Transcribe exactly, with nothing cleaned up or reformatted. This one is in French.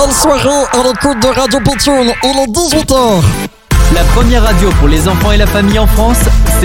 belle soirée à l'écoute de Radio Pitchoun. Il est dix-huit heures. La première radio pour les enfants et la famille en France, c'est